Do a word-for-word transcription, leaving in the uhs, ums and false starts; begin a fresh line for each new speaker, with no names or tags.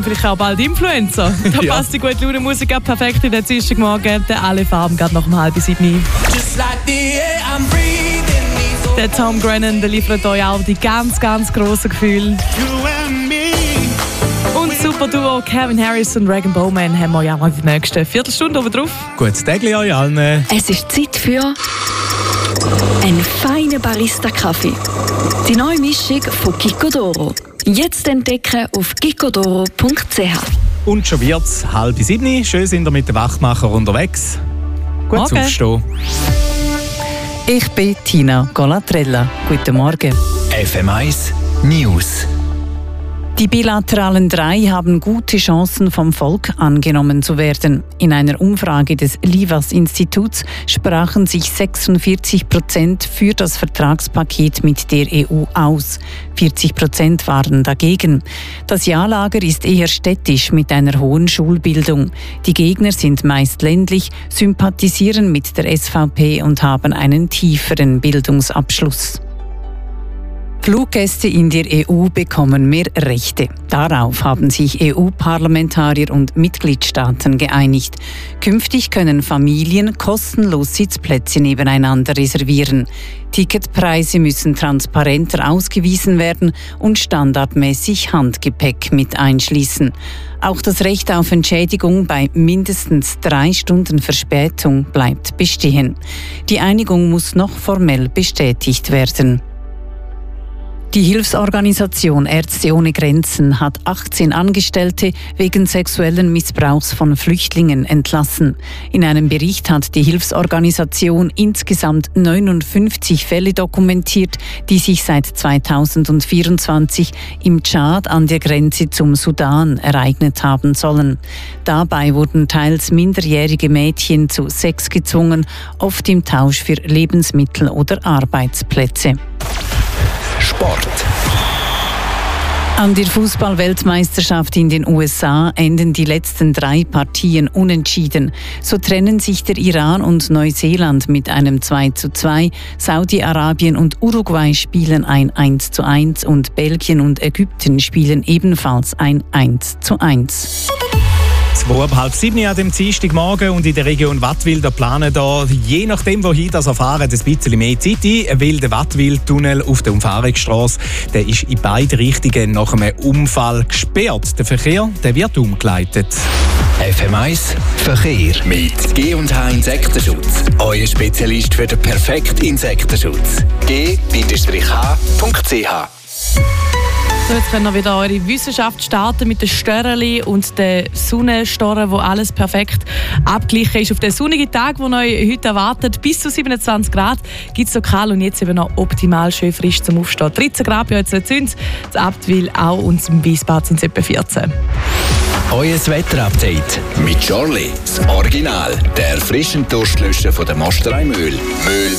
Vielleicht auch bald Influencer. Da
Ja.
passt die gute Laune-Musik auch perfekt in den Dienstagmorgen. Der alle Farben geht noch um halb sieben. Der Tom Grennan, der liefert euch auch die ganz, ganz grossen Gefühle. Und das super Duo Kevin Harris und Regan Bowman haben wir ja mal die nächste Viertelstunde oben drauf.
Gutes Tag euch allen.
Es ist Zeit für einen feinen Barista-Kaffee. Die neue Mischung von Gicodoro. Jetzt entdecken auf gicodoro punkt c h.
Und schon wird's halb sieben. Schön sind wir mit den Wachmacher unterwegs. Gutes
Morgen.
Aufstehen.
Ich bin Tina Colatrella. Guten Morgen.
F M eins News.
Die bilateralen drei haben gute Chancen, vom Volk angenommen zu werden. In einer Umfrage des Livas-Instituts sprachen sich sechsundvierzig Prozent für das Vertragspaket mit der E U aus. vierzig Prozent waren dagegen. Das Ja-Lager ist eher städtisch mit einer hohen Schulbildung. Die Gegner sind meist ländlich, sympathisieren mit der S V P und haben einen tieferen Bildungsabschluss. Fluggäste in der E U bekommen mehr Rechte. Darauf haben sich E U-Parlamentarier und Mitgliedstaaten geeinigt. Künftig können Familien kostenlos Sitzplätze nebeneinander reservieren. Ticketpreise müssen transparenter ausgewiesen werden und standardmäßig Handgepäck mit einschließen. Auch das Recht auf Entschädigung bei mindestens drei Stunden Verspätung bleibt bestehen. Die Einigung muss noch formell bestätigt werden. Die Hilfsorganisation Ärzte ohne Grenzen hat achtzehn Angestellte wegen sexuellen Missbrauchs von Flüchtlingen entlassen. In einem Bericht hat die Hilfsorganisation insgesamt neunundfünfzig Fälle dokumentiert, die sich seit zweitausendvierundzwanzig im Tschad an der Grenze zum Sudan ereignet haben sollen. Dabei wurden teils minderjährige Mädchen zu Sex gezwungen, oft im Tausch für Lebensmittel oder Arbeitsplätze.
Sport.
An der Fußball-Weltmeisterschaft in den U S A enden die letzten drei Partien unentschieden. So trennen sich der Iran und Neuseeland mit einem zwei zu zwei, Saudi-Arabien und Uruguay spielen ein eins zu eins und Belgien und Ägypten spielen ebenfalls ein eins zu eins.
Zwei ab halb sieben an dem Dienstagmorgen und in der Region Wattwil, da planen da, je nachdem wohin das erfahren, ein bisschen mehr Zeit ein, weil der Wattwil-Tunnel auf der Umfahrungsstrasse, der ist in beide Richtungen nach einem Unfall gesperrt. Der Verkehr, der wird umgeleitet.
F M eins Verkehr mit G und H Insektenschutz. Euer Spezialist für den perfekten Insektenschutz. G H punkt c h.
So, jetzt könnt ihr wieder eure Wissenschaft starten mit den Störchen und den Sonnenstoren, wo alles perfekt abgeglichen ist. Auf den sonnigen Tag, den euch heute erwartet, bis zu siebenundzwanzig Grad, gibt es lokal und jetzt eben noch optimal schön frisch zum Aufstehen. dreizehn Grad bei euch in Züns, in Abtwil auch und im Wiesbad sind es etwa vierzehn.
Euer Wetterupdate mit Charlie. Das Original, der frischen Durstlöscher von der Mosterei Mühl. Mühl